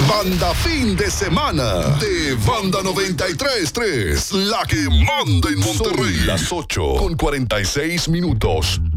Banda fin de semana de Banda 93.3, la que manda en Monterrey. Son las 8:46.